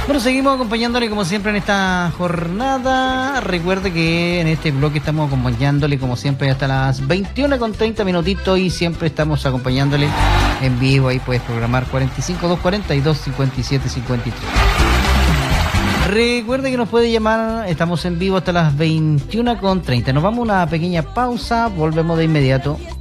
Bueno, seguimos acompañándole como siempre en esta jornada. Recuerde que en este bloque estamos acompañándole como siempre hasta las 21:30 minutitos y siempre estamos acompañándole en vivo. Ahí puedes programar 45 242 57 53. Recuerde que nos puede llamar, estamos en vivo hasta las 21:30. Nos vamos a una pequeña pausa, volvemos de inmediato